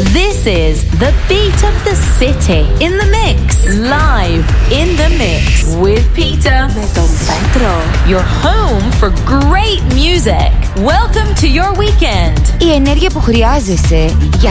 This is the beat of the city in the mix. Live in the mix with Peter. Με τον Πέτρο. Your home for great music. Welcome to your weekend. Η ενέργεια που χρειάζεσαι για